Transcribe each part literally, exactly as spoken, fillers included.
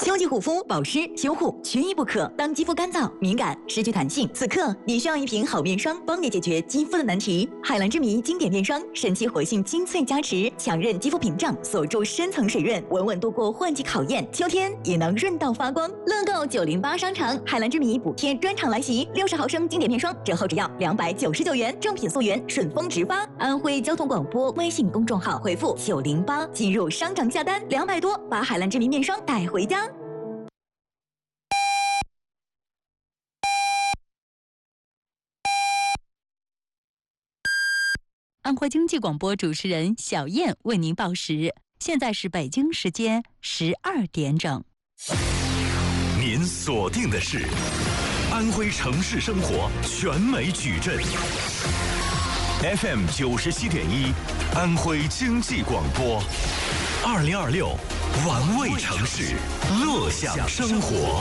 秋季护肤、保湿、修护缺一不可。当肌肤干燥、敏感、失去弹性，此刻你需要一瓶好面霜，帮你解决肌肤的难题。海蓝之谜经典面霜，神奇活性精粹加持，强韧肌肤屏障，锁住深层水润，稳稳度过换季考验。秋天也能润到发光。乐购九零八商场海蓝之谜补贴专场来袭，六十毫升经典面霜折后只要两百九十九元，正品溯源，顺丰直发。安徽交通广播微信公众号回复九零八进入商场下单，两百多把海蓝之谜面霜带回家。 安徽经济广播主持人小燕为您报时，现在是北京时间十二点整。 您锁定的是安徽城市生活全美矩阵 F M 九十七点一，安徽经济广播，二零二六玩味城市，乐享生活。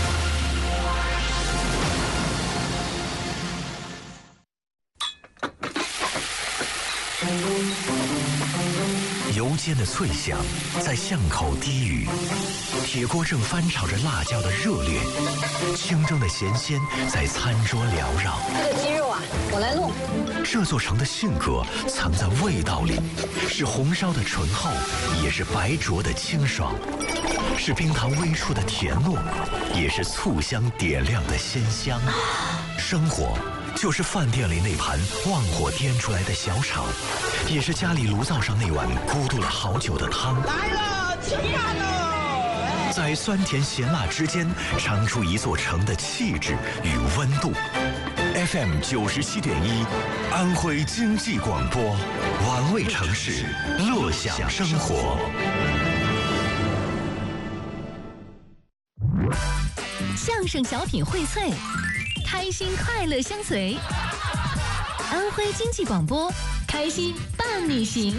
油煎的脆响在巷口低语，铁锅正翻炒着辣椒的热烈，清蒸的咸鲜在餐桌缭绕。 这个鸡肉啊，我来弄。 这座城的性格藏在味道里，是红烧的醇厚，也是白灼的清爽，是冰糖微出的甜糯，也是醋香点亮的鲜香。生活就是饭店里那盘旺火颠出来的小炒，也是家里炉灶上那碗咕嘟了好久的汤。 来了，吃饭喽！ 在酸甜咸辣之间，尝出一座城的气质与温度。F M 九十七点一，安徽经济广播，玩味城市，乐享生活。 相声小品荟萃，开心快乐相随。安徽经济广播，开心伴你行。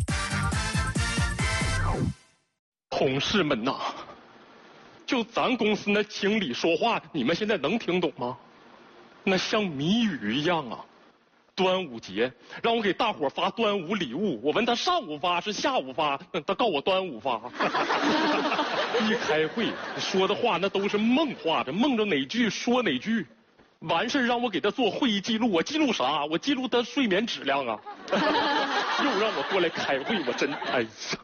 同事们呐，就咱公司那经理说话，你们现在能听懂吗？那像谜语一样啊。端午节让我给大伙发端午礼物，我问他上午发是下午发，他告我端午发。一开会说的话那都是梦话，这梦着哪句说哪句。完事让我给他做会议记录，我记录啥？我记录他睡眠质量啊。又让我过来开会，我真哎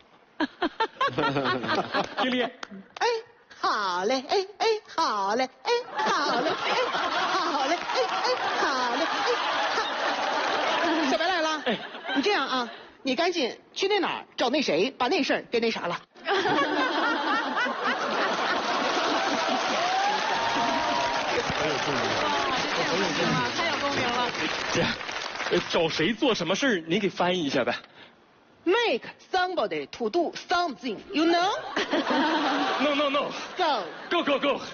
呀。经理， 哎，好嘞，哎哎，好嘞，哎，好嘞，哎，好嘞，哎哎，好嘞，哎，好。小白来了，哎，你这样啊，你赶紧去那哪儿找那谁，把那事儿给那啥了。 太有功名了。 这样，呃，找谁做什么事儿，您给翻译一下呗。 Make somebody to do something, you know? No no no. Go. Go go go.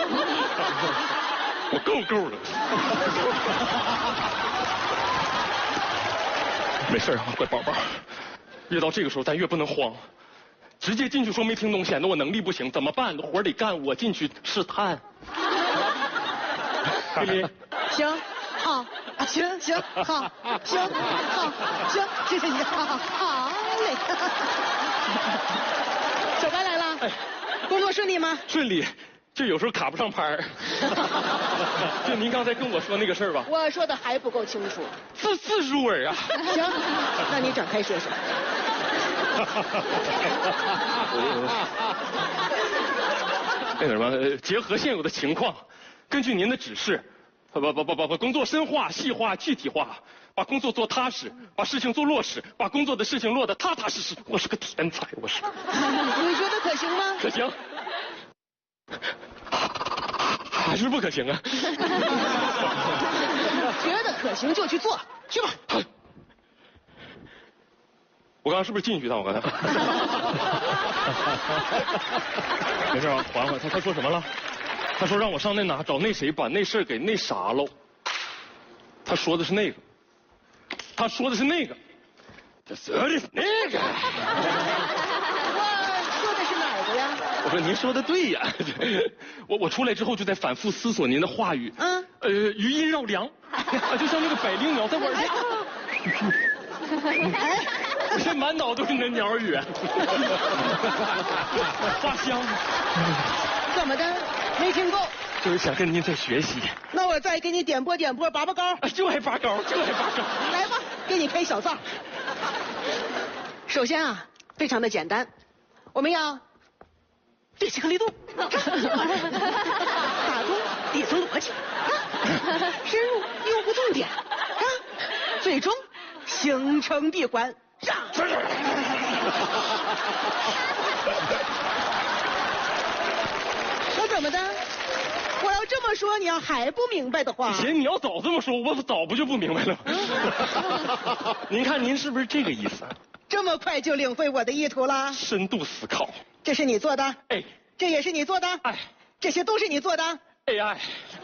我够够了。没事啊，乖宝宝。越到这个时候，咱越不能慌。直接进去说没听懂，显得我能力不行，怎么办？活得干，我进去试探。丽丽， 行，好，行行好，行好，行，谢谢你，好好嘞。小白来了，哎，工作顺利吗？ 顺利，就有时候卡不上拍儿。就您刚才跟我说那个事儿吧， 我说的还不够清楚， 字字入耳啊。 行，那你展开说说。 那个什么，结合现有的情况，根据您的指示，把把把把把工作深化、细化、具体化，把工作做踏实，把事情做落实，把工作的事情落得踏踏实实。我是个天才，我是。 你觉得可行吗？ 可行。还是不可行啊？ 觉得可行就去做，去吧。 我刚刚是不是进去的？我刚才。没事啊，缓缓。他他说什么了？他说让我上那哪找那谁，把那事儿给那啥喽。他说的是那个。他说的是那个。这说的是那个。 我说的是哪儿的呀？ 我说您说的对呀。我我出来之后就在反复思索您的话语。嗯。呃，余音绕梁，啊，就像那个百灵鸟在玩儿。 哎， 我这满脑都是你的鸟语，花香。 怎么的？没听够？ 就是想跟您再学习。 那我再给你点拨点拨，拔拔高。 就爱拔高，就爱拔高。 来吧，给你开小灶。首先啊，非常的简单，我们要对齐颗粒度，打通底层逻辑，深入用户重点，啊，最终形成闭环。那怎么的？我要这么说，你要还不明白的话， 姐，你要早这么说，我早不就不明白了。您看，您是不是这个意思？ 这么快就领会我的意图了？ 深度思考。 这是你做的？ 哎， 这也是你做的？ 哎， 这些都是你做的 ？A I。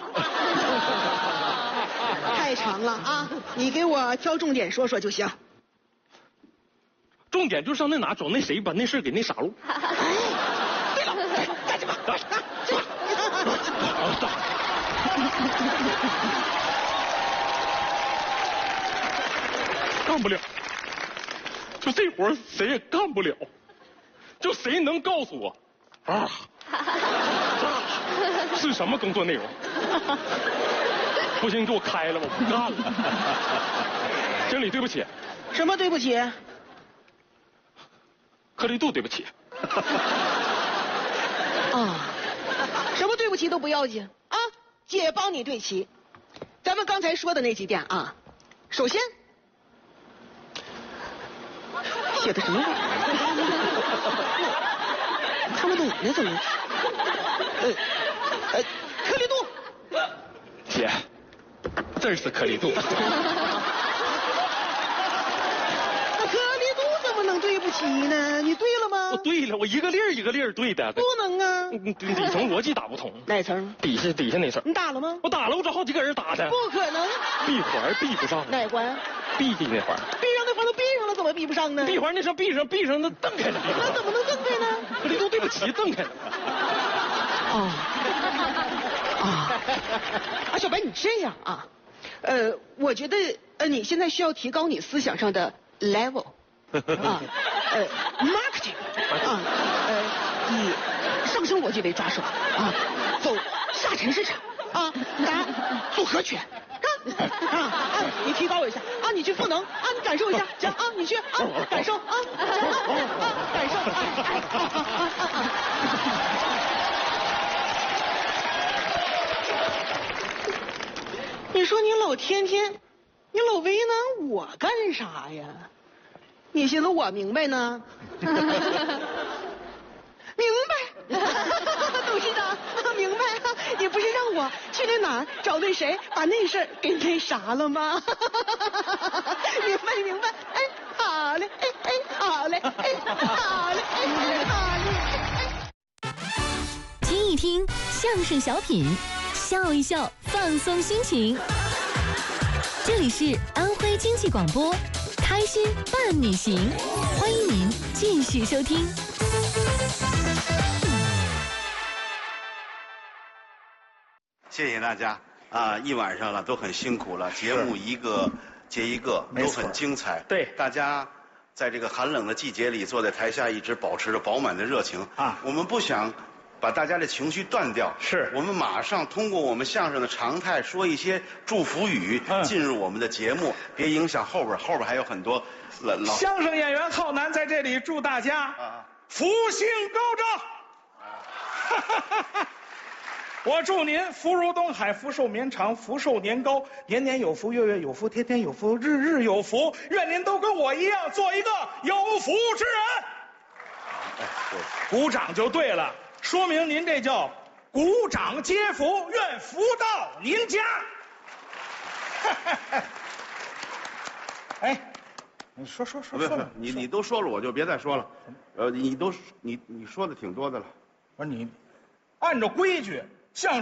太长了啊！你给我挑重点说说就行。 重点就是上那哪找那谁把那事给那啥了。 哎，对了，赶紧吧，赶紧吧。 干不了，就这活谁也干不了，就谁能告诉我啊？是什么工作内容？不行，你给我开了吧，我不干了。经理，对不起。 什么对不起？ 颗粒度对不起。 啊，什么对不起都不要紧啊，姐帮你对齐。咱们刚才说的那几点啊，首先写的什么玩意儿？看不懂呢，怎么？呃呃，颗粒度。 姐，这是颗粒度。 能对不起呢？你对了吗？ 我对了，我一个粒儿一个粒儿对的。 不能啊！ 底层逻辑打不通。 哪层？ 底下底下那层。 你打了吗？ 我打了，我找好几个人打的。 不可能。 闭环闭不上。 哪环？ 闭的那环。 闭上那环都闭上了，怎么闭不上呢？ 闭环那上闭上闭上那蹬开了。 那怎么能蹬开呢？ 颗粒度对不起，蹬开了。 哦。啊。啊，小白，你这样啊，呃，我觉得呃，你现在需要提高你思想上的 level。啊，呃 ，marketing 啊，呃，以上升逻辑为抓手啊，走下沉市场啊，打组合拳啊啊啊！你提高一下啊，你去赋能啊，你感受一下，行啊，你去啊，感受啊，啊啊，感受啊啊啊啊！你说你老天天，你老为难我干啥呀？你寻思我明白呢？明白，董事长，明白。你不是让我去那哪儿找那谁，把那事儿给那啥了吗？明白明白。哎，好嘞，哎哎，好嘞，哎，好嘞，哎，好嘞。 听一听相声小品，笑一笑，放松心情。这里是安徽经济广播。开心伴你行，欢迎您继续收听。 谢谢大家啊！一晚上了都很辛苦了，节目一个接一个都很精彩。 对， 大家在这个寒冷的季节里，坐在台下一直保持着饱满的热情啊！我们不想把大家的情绪断掉， 是我们马上通过我们相声的常态说一些祝福语，嗯、进入我们的节目，别影响后边，后边还有很多老老相声演员浩南在这里祝大家啊福星高照。我祝您福如东海，福寿绵长，福寿年高，年年有福，月月有福，天天有福，日日有福。愿您都跟我一样，做一个有福之人。 哎，对， 鼓掌就对了。说明您这叫鼓掌接福，愿福到您家。哎，你说说说说， 你你都说了，我就别再说了。呃，你都你你说的挺多的了。 我说你按照规矩，像